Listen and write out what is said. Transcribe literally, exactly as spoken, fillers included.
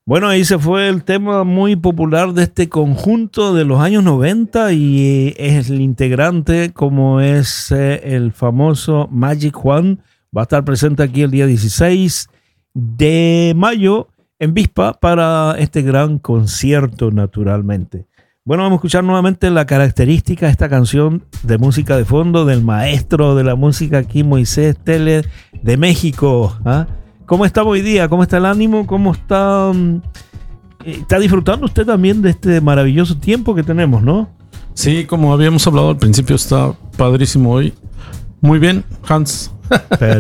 Bueno, ahí se fue el tema muy popular de este conjunto de los años noventa y es el integrante como es eh, el famoso Magic Juan. Va a estar presente aquí el día dieciséis de mayo en Vispa para este gran concierto, naturalmente. Bueno, vamos a escuchar nuevamente la característica de esta canción de música de fondo del maestro de la música aquí, Moisés Telle de México. ¿Ah? ¿Cómo está hoy día? ¿Cómo está el ánimo? ¿Cómo está? ¿Está disfrutando usted también de este maravilloso tiempo que tenemos, no? Sí, como habíamos hablado al principio, está padrísimo hoy. Muy bien, Hans.